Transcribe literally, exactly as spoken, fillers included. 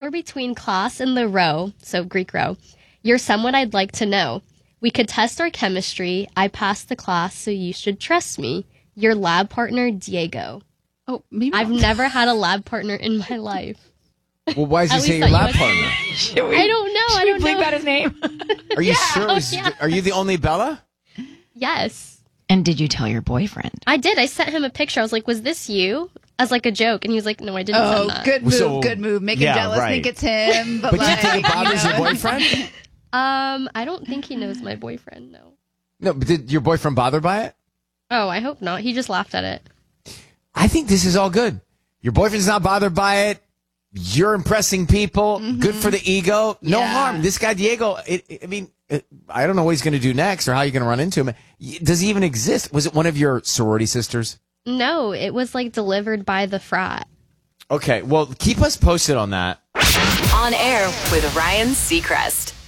somewhere between class and the row, so Greek row. You're someone I'd like to know. We could test our chemistry. I passed the class, so you should trust me. Your lab partner, Diego. Oh, maybe I've not. never had a lab partner in my life. Well, why does he At say least your that lab you partner? Should we, I don't know. Should I we don't bleep know. out his name? Are you sure? Oh, Is- yeah. Are you the only Bella? Yes. And did you tell your boyfriend? I did. I sent him a picture. I was like, was this you? As like a joke. And he was like, no, I didn't Oh, send that. good move, So- good move. Make yeah, him jealous, right. think it's him. But, But like, you think it bothers you your know. boyfriend? Um, I don't think he knows my boyfriend, no. No, but did your boyfriend bother by it? Oh, I hope not. He just laughed at it. I think this is all good. Your boyfriend's not bothered by it. You're impressing people. Good for the ego. No Yeah. harm. This guy, Diego, it, it- I mean, it, I don't know what he's going to do next or how you're going to run into him. Does he even exist? Was it one of your sorority sisters? No, it was like delivered by the frat. Okay, well, keep us posted on that. On air with Ryan Seacrest.